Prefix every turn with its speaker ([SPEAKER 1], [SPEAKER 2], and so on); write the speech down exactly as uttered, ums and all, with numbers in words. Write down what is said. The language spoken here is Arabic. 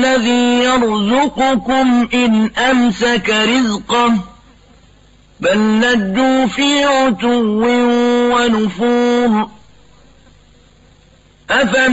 [SPEAKER 1] الذي يرزقكم إن أمسك رزقه بل لجوا في عتو ونفور. أفمن